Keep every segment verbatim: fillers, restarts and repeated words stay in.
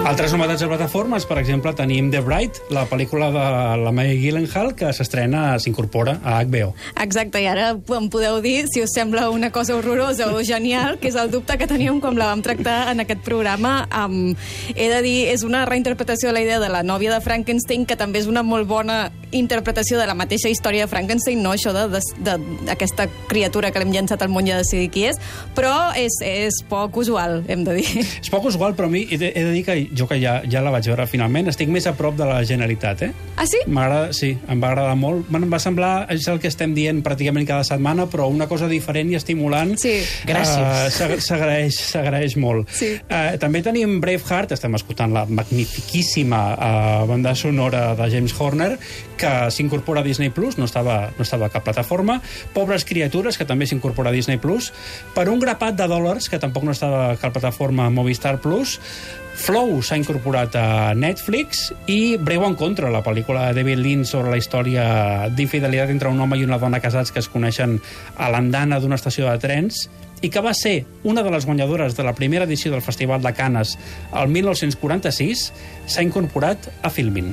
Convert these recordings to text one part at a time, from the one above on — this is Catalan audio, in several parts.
Altres novetats de plataformes, per exemple, tenim The Bright, la pel·lícula de la Maggie Gyllenhaal, que s'estrena, s'incorpora a H B O. Exacte, i ara em podeu dir si us sembla una cosa horrorosa o genial, que és el dubte que teníem com la vam tractar en aquest programa. Um, he de dir, és una reinterpretació de la idea de la nòvia de Frankenstein, que també és una molt bona interpretació de la mateixa història de Frankenstein, no això d'aquesta criatura que l'hem llançat al món i ha de decidir qui és, però és, és poc usual, hem de dir. És poc usual, però a mi he de, he de dir que jo que ja, ja la vaig veure finalment, estic més a prop de la Generalitat, eh? Ah, sí? M'agrada, sí, em va agradar molt. Em va semblar, és el que estem dient pràcticament cada setmana, però una cosa diferent i estimulant. Sí. Gràcies. Uh, s'agraeix, s'agraeix molt. Sí. Uh, també tenim Braveheart, estem escoltant la magnifiquíssima uh, banda sonora de James Horner, que s'incorpora a Disney Plus, no estava, no estava a cap plataforma. Pobres criatures, que també s'incorpora a Disney Plus. Per un grapat de dòlars, que tampoc no estava a cap plataforma Movistar Plus. Flow s'ha incorporat a Netflix i Breu Encontre, la pel·lícula de David Lynch sobre la història d'infidelitat entre un home i una dona casats que es coneixen a l'andana d'una estació de trens i que va ser una de les guanyadores de la primera edició del Festival de Canes el mil nou-cents quaranta-sis, s'ha incorporat a Filmin.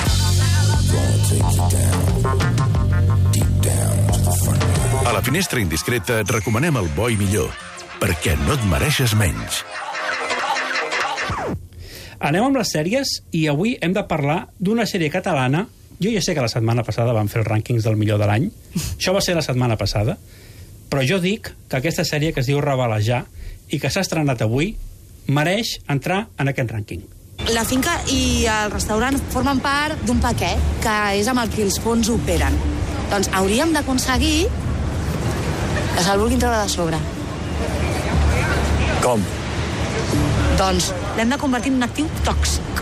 A la Finestra Indiscreta et recomanem el bo i millor, perquè no et mereixes menys. Anem amb les sèries i avui hem de parlar d'una sèrie catalana. Jo ja sé que la setmana passada vam fer els rànquings del millor de l'any. Això va ser la setmana passada. Però jo dic que aquesta sèrie que es diu Revelejar i que s'ha estrenat avui mereix entrar en aquest rànquing. La finca i el restaurant formen part d'un paquet que és amb el que els fons operen. Doncs hauríem d'aconseguir que se'l vulguin treure de sobre. Com? Doncs l'hem de convertir en un actiu tòxic.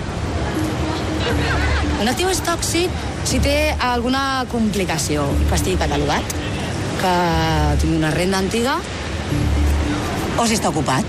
Un actiu és tòxic si té alguna complicació, que estigui catalogat, que tingui una renda antiga o si està ocupat.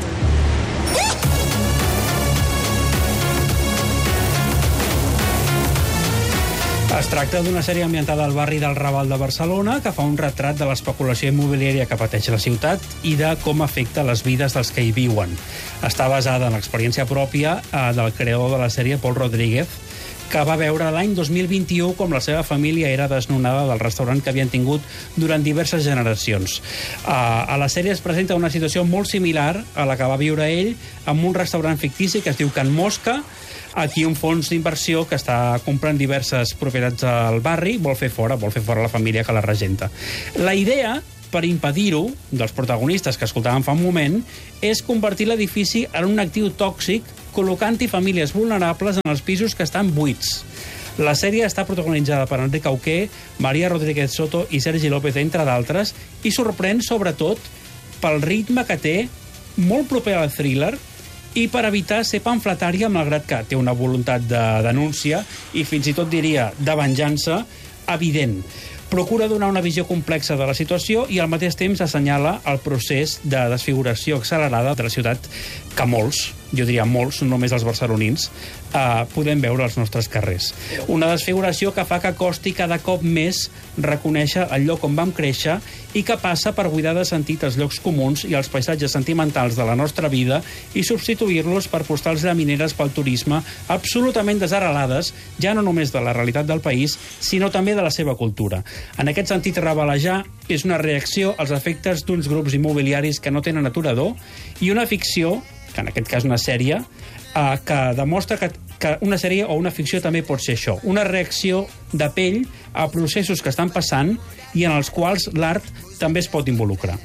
Es tracta d'una sèrie ambientada al barri del Raval de Barcelona que fa un retrat de l'especulació immobiliària que pateix la ciutat i de com afecta les vides dels que hi viuen. Està basada en l'experiència pròpia eh, del creador de la sèrie, Pol Rodríguez, que va veure l'any dos mil vint-i-u com la seva família era desnonada del restaurant que havien tingut durant diverses generacions. Uh, a la sèrie es presenta una situació molt similar a la que va viure ell amb un restaurant fictici que es diu Can Mosca. Aquí un fons d'inversió que està comprant diverses propietats al barri vol fer fora, vol fer fora la família que la regenta. La idea, per impedir-ho, dels protagonistes que escoltàvem fa un moment, és convertir l'edifici en un actiu tòxic col·locant-hi famílies vulnerables en els pisos que estan buits. La sèrie està protagonitzada per Enric Auqué, Maria Rodríguez Soto i Sergi López, entre d'altres, i sorprèn sobretot pel ritme que té, molt proper al thriller, i per evitar ser pamfletària, malgrat que té una voluntat de denúncia i fins i tot diria de venjança evident. Procura donar una visió complexa de la situació i al mateix temps assenyala el procés de desfiguració accelerada de la ciutat que molts, jo diria molts, no només els barcelonins, eh, podem veure als nostres carrers. Una desfiguració que fa que costi cada cop més reconèixer el lloc on vam créixer i que passa per buidar de sentit els llocs comuns i els paisatges sentimentals de la nostra vida i substituir-los per postals llamineres pel turisme absolutament desarrelades, ja no només de la realitat del país, sinó també de la seva cultura. En aquest sentit, Revelejar és una reacció als efectes d'uns grups immobiliaris que no tenen aturador i una ficció, que en aquest cas una sèrie, eh, que demostra que, que una sèrie o una ficció també pot ser això, una reacció de pell a processos que estan passant i en els quals l'art també es pot involucrar.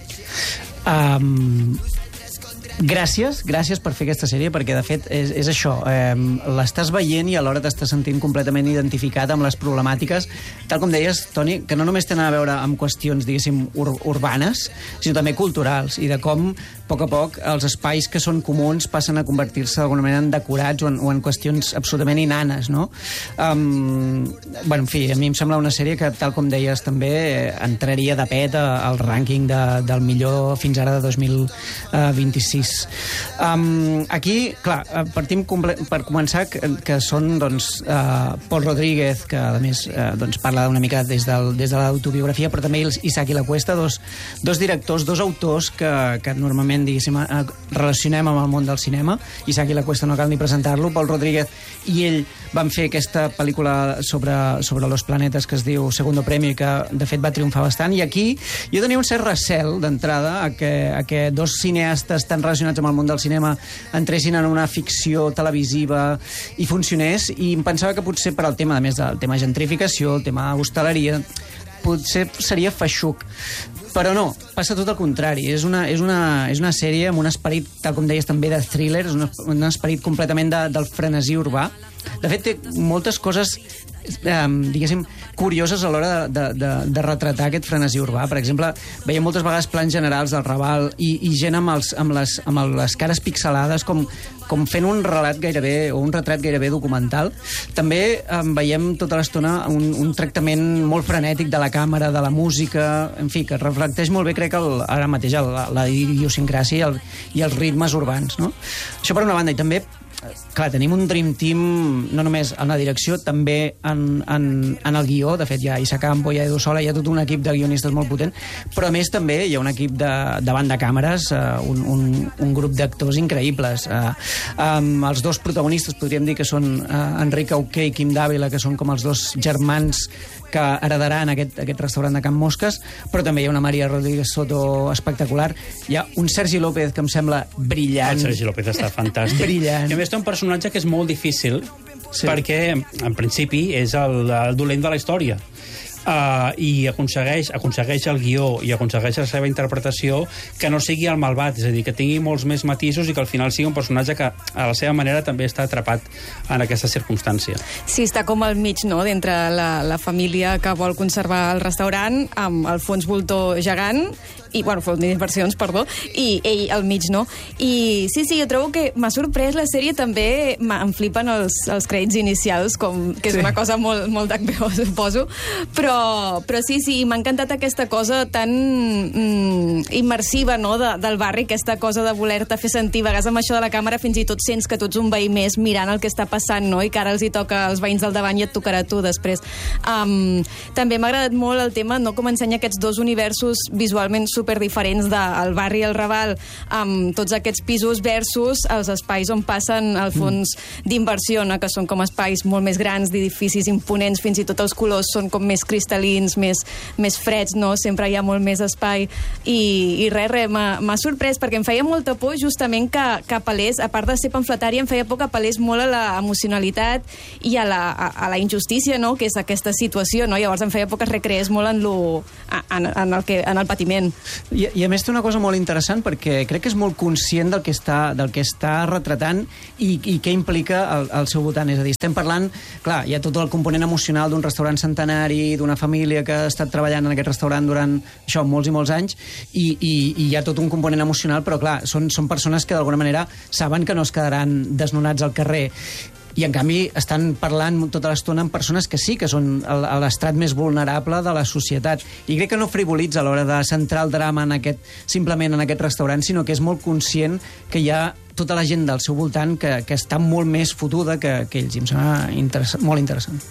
Um, gràcies, gràcies per fer aquesta sèrie, perquè de fet és, és això, eh, l'estàs veient i alhora t'estàs sentint completament identificat amb les problemàtiques, tal com deies, Toni, que no només tenen a veure amb qüestions, diguéssim, ur urbanes, sinó també culturals, i de com, a poc a poc, els espais que són comuns passen a convertir-se d'alguna manera en decorats o en, o en qüestions absolutament inanes, no? Um, bueno, en fi, a mi em sembla una sèrie que, tal com deies també, entraria de pet al rànquing de, del millor fins ara de dos mil vint-i-cinc sis. Um, aquí, clar, partim per començar que, que són doncs, uh, Paul Rodríguez, que a més uh, doncs, parla una mica des, del, des de l'autobiografia, però també Isaac Lacuesta, dos, dos directors, dos autors que, que normalment diguéssim, relacionem amb el món del cinema. Isaac Lacuesta no cal ni presentar-lo. Paul Rodríguez i ell van fer aquesta pel·lícula sobre, sobre los planetes que es diu Segundo Premio i que de fet va triomfar bastant, i aquí jo tenia un cert recel d'entrada a que, a que dos cineastes tan relacionats amb el món del cinema entressin en una ficció televisiva i funcionés, i em pensava que potser per al tema, a més del tema gentrificació, el tema hostaleria, potser seria feixuc. Però no, passa tot el contrari. És una, és una, és una sèrie amb un esperit, tal com deies també, de thriller, és un, un esperit completament de, del frenesí urbà. De fet, té moltes coses, eh, diguéssim, curioses a l'hora de, de, de retratar aquest frenesí urbà. Per exemple, veiem moltes vegades plans generals del Raval i, i gent amb, els, amb, les, amb les cares pixelades com, com fent un relat gairebé, o un retrat gairebé documental. També eh, veiem tota l'estona un, un tractament molt frenètic de la càmera, de la música, en fi, que reflecteix molt bé, crec, el, ara mateix el, la idiosincràsia i, el, i els ritmes urbans, no? Això per una banda, i també clar, tenim un dream team no només en la direcció, també en, en, en el guió. De fet, hi ha Isaac Campo, hi ha Edu Sola, hi ha tot un equip de guionistes molt potent, però a més també hi ha un equip de, davant de càmeres, uh, un, un, un grup d'actors increïbles. Uh, um, els dos protagonistes podríem dir que són uh, Enric Auqué i Quim Dávila, que són com els dos germans que heredaran aquest, aquest restaurant de Can Mosques, però també hi ha una Maria Rodríguez Soto espectacular, hi ha un Sergi López que em sembla brillant. El Sergi López està fantàstic. Brillant. I a més té un personatge que és molt difícil, sí, perquè en principi és el, el dolent de la història. Uh, i aconsegueix, aconsegueix el guió i aconsegueix la seva interpretació que no sigui el malvat, és a dir, que tingui molts més matisos i que al final sigui un personatge que a la seva manera també està atrapat en aquesta circumstància. Sí, està com al mig, no?, d'entre la, la família que vol conservar el restaurant amb el fons voltor gegant i, bueno, fons d'inversions, perdó, i ell al mig, no? I sí, sí, jo trobo que m'ha sorprès la sèrie també, em flipen els, els crèdits inicials, com, que és sí, una cosa molt, molt d'H B O, suposo, però, però sí, sí, m'ha encantat aquesta cosa tan mm, immersiva, no?, de, del barri, aquesta cosa de voler-te fer sentir, a vegades amb això de la càmera fins i tot sents que tu ets un veí més mirant el que està passant, no?, i que ara els hi toca als veïns del davant i et tocarà a tu després. Um, també m'ha agradat molt el tema, no?, com ensenya aquests dos universos visualment super diferents del barri El Raval, amb tots aquests pisos versus els espais on passen el fons mm. d'inversió, no?, que són com espais molt més grans, d'edificis imponents, fins i tot els colors són com més cristal·lins, més, més freds, no? Sempre hi ha molt més espai i, i res, res, m'ha sorprès perquè em feia molta por justament que, que apel·lés, a part de ser pamfletària, em feia por que apel·lés molt a la emocionalitat i a la, a, a la injustícia, no?, que és aquesta situació, no? Llavors em feia por que es recreés molt en, lo, en, en, el, que, en el patiment. I, I a més té una cosa molt interessant perquè crec que és molt conscient del que està, del que està retratant i, i què implica el, el seu voltant. És a dir, estem parlant, clar, hi ha tot el component emocional d'un restaurant centenari, d'una família que ha estat treballant en aquest restaurant durant això, molts i molts anys, i, i, i hi ha tot un component emocional, però clar, són, són persones que d'alguna manera saben que no es quedaran desnonats al carrer. I, en canvi, estan parlant tota l'estona amb persones que sí que són a l'estrat més vulnerable de la societat. I crec que no frivolitza a l'hora de centrar el drama en aquest, simplement en aquest restaurant, sinó que és molt conscient que hi ha tota la gent del seu voltant que, que està molt més fotuda que, que ells. I em sembla interessa- molt interessant.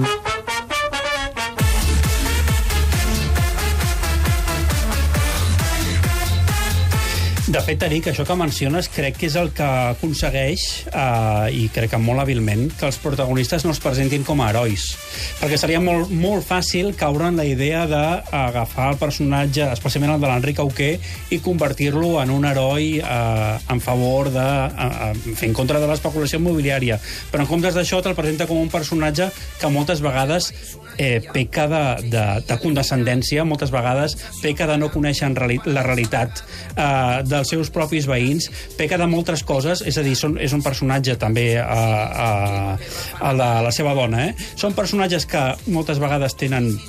De fet, Eric, això que menciones crec que és el que aconsegueix, eh, i crec que molt hàbilment, que els protagonistes no es presentin com a herois. Perquè seria molt, molt fàcil caure en la idea d'agafar el personatge, especialment el de l'Enric Auqué, i convertir-lo en un heroi eh, en favor de... Eh, en contra de l'especulació immobiliària. Però en comptes d'això te'l presenta com un personatge que moltes vegades eh, peca de, de, de condescendència, moltes vegades peca de no conèixer en reali la realitat eh, dels seus propis veïns, peca de moltes coses, és a dir, són, és un personatge també a, a, a la, la seva dona, eh? Són personatges que moltes vegades tenen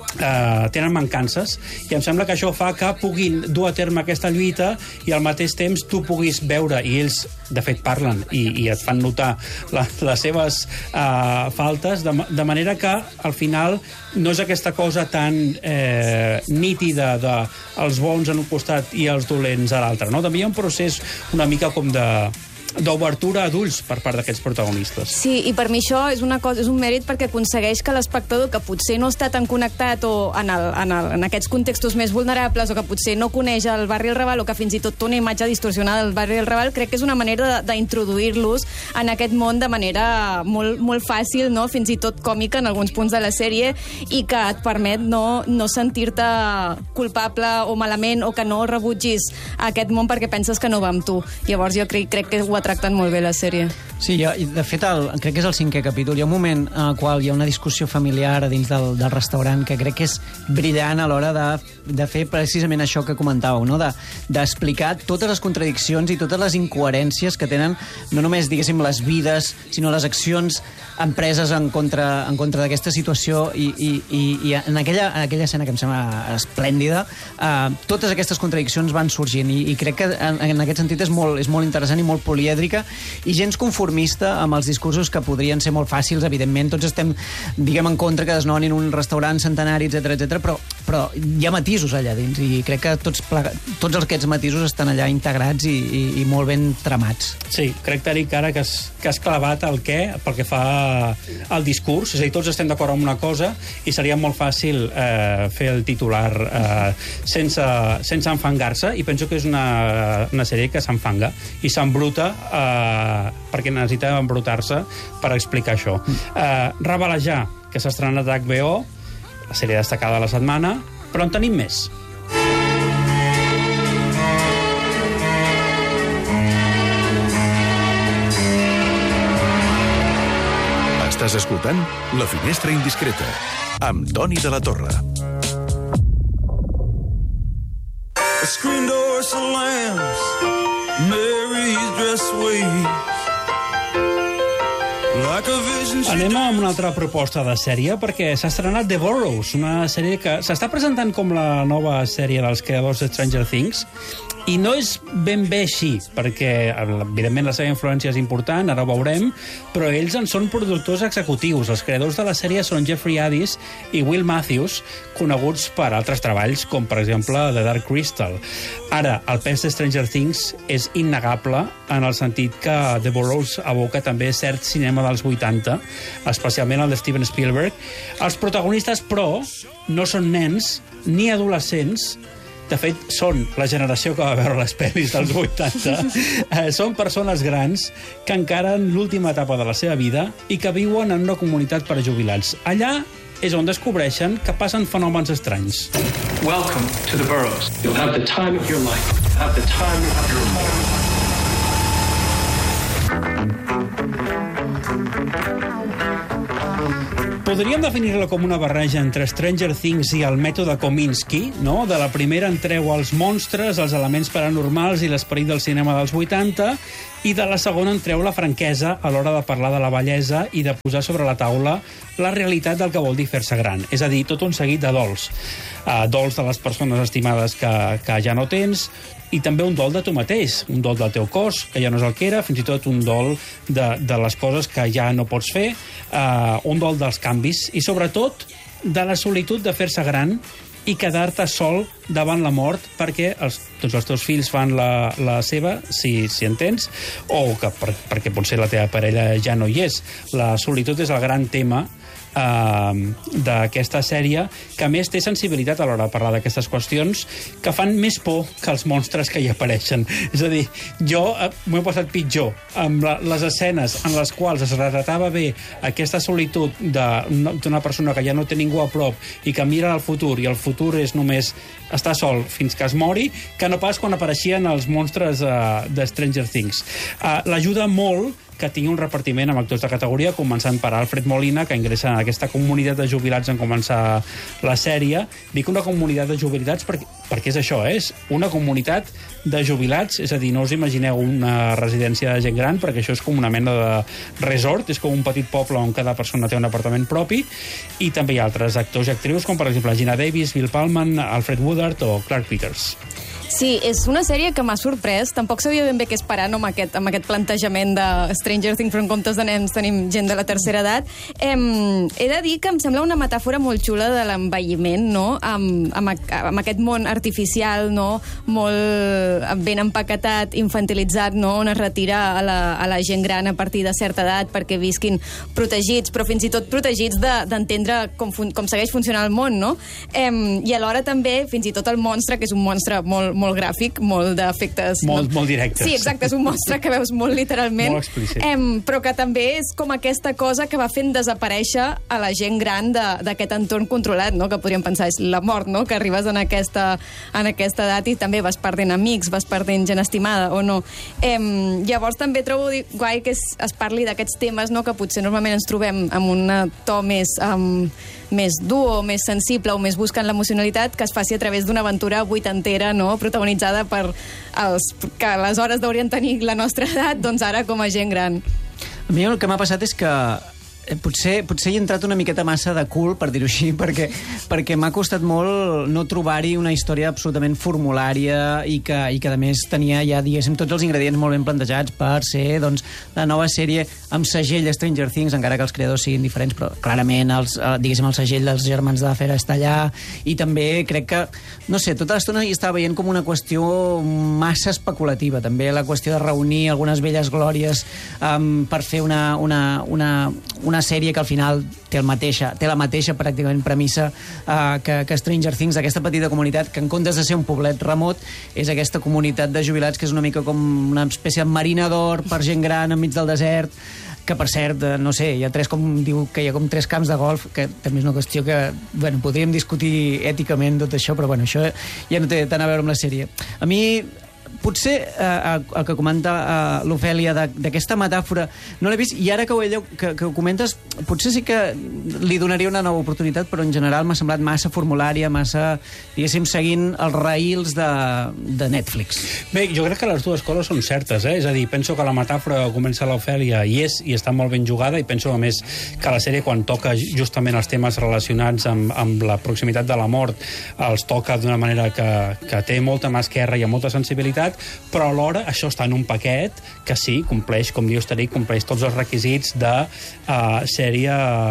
Uh, tenen mancances, i em sembla que això fa que puguin dur a terme aquesta lluita i al mateix temps tu puguis veure, i ells de fet parlen i, i et fan notar la, les seves uh, faltes, de, de manera que al final no és aquesta cosa tan eh, nítida de els bons en un costat i els dolents a l'altre, no? També hi ha un procés una mica com de d'obertura a adults per part d'aquests protagonistes. Sí, i per mi això és una cosa, és un mèrit perquè aconsegueix que l'espectador, que potser no està tan connectat o en, el, en, el, en aquests contextos més vulnerables, o que potser no coneix el barri del Raval, o que fins i tot té una imatge distorsionada del barri del Raval, crec que és una manera d'introduir-los en aquest món de manera molt, molt fàcil, no? Fins i tot còmica en alguns punts de la sèrie, i que et permet no, no sentir-te culpable o malament, o que no rebutgis aquest món perquè penses que no va amb tu. Llavors jo crec, crec que ho ha tractat molt bé la sèrie. Sí, jo, de fet, el, crec que és el cinquè capítol. Hi ha un moment en el qual hi ha una discussió familiar a dins del, del restaurant que crec que és brillant a l'hora de, de fer precisament això que comentàveu, no? De, d'explicar totes les contradiccions i totes les incoherències que tenen no només, diguéssim, les vides, sinó les accions empreses en contra, en contra d'aquesta situació, i, i, i, i en, aquella, en aquella escena que em sembla esplèndida, eh, totes aquestes contradiccions van sorgint, i, i crec que en, en aquest sentit és molt, és molt interessant i molt polièdrica, i gens conformista amb els discursos que podrien ser molt fàcils, evidentment. Tots estem, diguem, en contra que desnonin un restaurant centenari, etcètera, etcètera, però, però hi ha matisos allà dins, i crec que tots, plega, tots aquests matisos estan allà integrats i, i, i molt ben tramats. Sí, crec, Eric, ara que has, que has clavat el què pel que fa al discurs, és a dir, tots estem d'acord amb una cosa i seria molt fàcil eh, fer el titular eh, sense, sense enfangar-se, i penso que és una, una sèrie que s'enfanga i s'embruta eh, perquè necessita embrutar-se per explicar això. Eh, Rabalejar, que s'ha estrenat a H B O, la sèrie destacada de la setmana, però en tenim més. Estàs escoltant La Finestra Indiscreta, amb Toni de la Torre. The screen door slams, Mary's dress waves. Anem amb una altra proposta de sèrie, perquè s'ha estrenat The Burrows, una sèrie que s'està presentant com la nova sèrie dels creadors de Stranger Things, i no és ben bé així, perquè, evidentment, la seva influència és important, ara ho veurem, però ells en són productors executius. Els creadors de la sèrie són Jeffrey Addis i Will Matthews, coneguts per altres treballs, com, per exemple, The Dark Crystal. Ara, el pes de Stranger Things és innegable, en el sentit que The Burrows evoca també cert cinema dels vuitanta, especialment el de Steven Spielberg. Els protagonistes, però, no són nens ni adolescents. De fet, són la generació que va veure les pel·lis dels vuitanta. Eh, són persones grans que encaren l'última etapa de la seva vida i que viuen en una comunitat per a jubilats. Allà és on descobreixen que passen fenòmens estranys. Welcome to the Burrows. You'll have the time of your life. You'll have the time of your life. Podríem definir-la com una barreja entre Stranger Things i el mètode Kominsky, no? De la primera en treu els monstres, els elements paranormals i l'esperit del cinema dels vuitanta, i de la segona en treu la franquesa a l'hora de parlar de la bellesa i de posar sobre la taula la realitat del que vol dir fer-se gran. És a dir, tot un seguit de dols. Uh, dols de les persones estimades que, que ja no tens, i també un dol de tu mateix, un dol del teu cos, que ja no és el que era, fins i tot un dol de, de les coses que ja no pots fer, uh, un dol dels canvis, i sobretot de la solitud de fer-se gran i quedar-te sol davant la mort perquè els, tots els teus fills fan la, la seva, si, si en tens, o que per, perquè potser la teva parella ja no hi és. La solitud és el gran tema Uh, d'aquesta sèrie, que a més té sensibilitat a l'hora de parlar d'aquestes qüestions, que fan més por que els monstres que hi apareixen. És a dir, jo uh, m'ho he passat pitjor amb la, les escenes en les quals es retratava bé aquesta solitud d'una persona que ja no té ningú a prop i que mira al futur, i el futur és només estar sol fins que es mori, que no pas quan apareixien els monstres uh, de Stranger Things. Uh, l'ajuda molt que tingui un repartiment amb actors de categoria, començant per Alfred Molina, que ingressa en aquesta comunitat de jubilats en començar la sèrie. Dic una comunitat de jubilats perquè, perquè és això, eh? És una comunitat de jubilats, és a dir, no us imagineu una residència de gent gran, perquè això és com una mena de resort, és com un petit poble on cada persona té un apartament propi, i també hi ha altres actors i actrius, com per exemple Gina Davis, Bill Pullman, Alfred Woodard o Clark Peters. Sí, és una sèrie que m'ha sorprès. Tampoc sabia ben bé què esperar, no, amb aquest, amb aquest plantejament de Stranger Things, però en comptes de nens tenim gent de la tercera edat. Em, he de dir que em sembla una metàfora molt xula de l'envelliment, no? Amb, amb, amb aquest món artificial, no? Molt ben empaquetat, infantilitzat, no? On es retira a la, a la gent gran a partir de certa edat perquè visquin protegits, però fins i tot protegits d'entendre de, com, fun, com segueix funcionant el món, no? Em, I alhora també, fins i tot el monstre, que és un monstre molt molt gràfic, molt d'efectes... Molt, no? molt directes. Sí, exacte, és un monstre que veus molt literalment. Molt explícit. Em, però que també és com aquesta cosa que va fent desaparèixer a la gent gran d'aquest entorn controlat, no? Que podríem pensar és la mort, no? Que arribes en aquesta, en aquesta edat i també vas perdent amics, vas perdent gent estimada, o no? Em, llavors també trobo guai que es, es parli d'aquests temes, no? Que potser normalment ens trobem amb un to més... Um, més dur o més sensible o més buscant l'emocionalitat, que es faci a través d'una aventura vuitantera, no? Protagonitzada per els que aleshores haurien tenir la nostra edat, doncs ara com a gent gran. A mi el que m'ha passat és que potser, potser hi he entrat una miqueta massa de cul, per dir-ho així, perquè, perquè m'ha costat molt no trobar-hi una història absolutament formulària i que, i que a més tenia ja, diguéssim, tots els ingredients molt ben plantejats per ser, doncs, la nova sèrie amb segell Stranger Things, encara que els creadors siguin diferents, però clarament els, diguéssim, el segell dels germans de Fer està allà, i també crec que, no sé, tota l'estona hi estava veient com una qüestió massa especulativa, també la qüestió de reunir algunes velles glòries um, per fer una, una, una, una una sèrie que al final té, el mateixa, té la mateixa pràcticament premissa uh, que, que Stranger Things, aquesta petita comunitat que en comptes de ser un poblet remot és aquesta comunitat de jubilats que és una mica com una espècie de marina d'or per gent gran enmig del desert, que per cert, no sé, hi ha tres, com diu, que hi ha com tres camps de golf, que també és una qüestió que, bueno, podríem discutir èticament tot això, però bueno, això ja no té tant a veure amb la sèrie. A mi potser eh, el que comenta eh, l'Ofèlia d'aquesta metàfora no l'he vist, i ara que ho, que, que ho comentes potser sí que li donaria una nova oportunitat, però en general m'ha semblat massa formulària, massa, diguéssim, seguint els raïls de, de Netflix. Bé, jo crec que les dues coses són certes, eh? És a dir, penso que la metàfora que comença l'Ofèlia hi és i està molt ben jugada, i penso a més que la sèrie, quan toca justament els temes relacionats amb, amb la proximitat de la mort, els toca d'una manera que, que té molta mà esquerra i molta sensibilitat, però alhora això està en un paquet que sí, compleix, com diu Estaric, compleix tots els requisits de uh, sèrie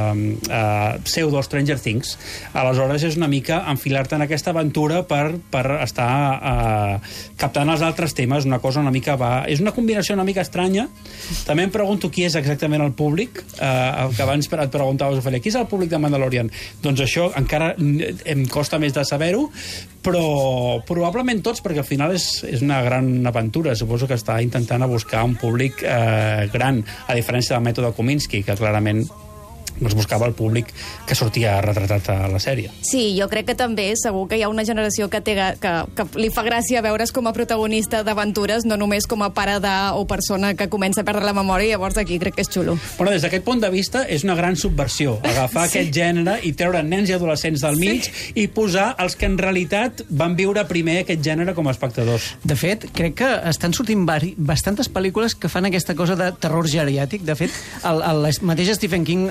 uh, pseudo Stranger Things. Aleshores és una mica enfilar-te en aquesta aventura per, per estar uh, captant els altres temes, una cosa una mica va... És una combinació una mica estranya. També em pregunto qui és exactament el públic, uh, que abans et preguntaves, Ofèlia, qui és el públic de Mandalorian? Doncs això encara em costa més de saber-ho, però probablement tots, perquè al final és, és una gran aventura. Suposo que està intentant a buscar un públic eh, gran, a diferència del mètode Kominsky, que clarament doncs buscava el públic que sortia retratat a la sèrie. Sí, jo crec que també segur que hi ha una generació que, té, que, que li fa gràcia veure's com a protagonista d'aventures, no només com a pare de o persona que comença a perdre la memòria, i llavors aquí crec que és xulo. Bueno, des d'aquest punt de vista és una gran subversió, agafar sí. aquest gènere i treure nens i adolescents del mig sí. i posar els que en realitat van viure primer aquest gènere com a espectadors. De fet, crec que estan sortint bastantes pel·lícules que fan aquesta cosa de terror geriàtic. De fet, el, el mateix Stephen King